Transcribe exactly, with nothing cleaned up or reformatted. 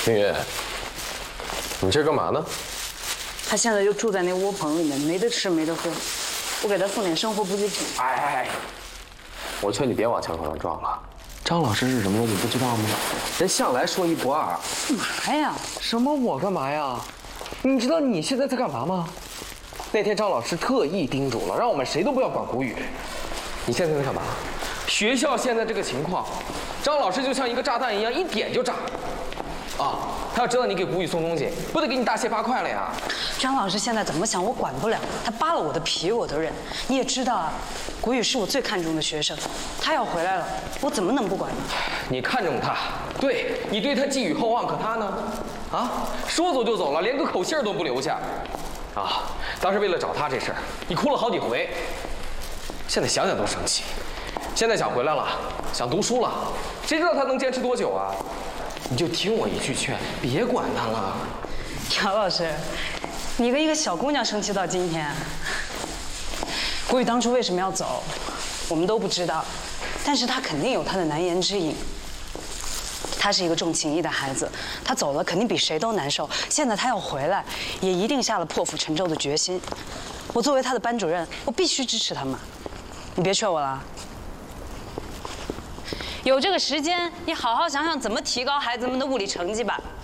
明月，你这干嘛呢？ 他现在就住在那窝棚里面，没得吃没得喝，我给他送点生活补给品。 哎哎哎！我劝你别往枪口上撞了。张老师是什么，你不知道吗？人向来说一不二。 干嘛呀？ 什么我干嘛呀？你知道你现在在干嘛吗？那天张老师特意叮嘱了，让我们谁都不要管谷雨。你现在在干嘛？学校现在这个情况，张老师就像一个炸弹一样，一点就炸。啊，他要知道你给谷雨送东西，不得给你大卸八块了呀？ 张老师现在怎么想我管不了，他扒了我的皮我都认。你也知道啊，谷雨是我最看重的学生，他要回来了，我怎么能不管呢？ 你看重他，对你对他寄予厚望，可他呢？啊，说走就走了，连个口信儿都不留下。啊，当时为了找他这事儿，你哭了好几回。现在想想都生气。现在想回来了，想读书了，谁知道他能坚持多久啊？你就听我一句劝，别管他了。 姚老师，你跟一个小姑娘生气到今天。谷雨当初为什么要走，我们都不知道，但是他肯定有他的难言之隐。他是一个重情义的孩子，他走了肯定比谁都难受。现在他要回来，也一定下了破釜沉舟的决心。我作为他的班主任，我必须支持他嘛。你别劝我了。有这个时间，你好好想想怎么提高孩子们的物理成绩吧。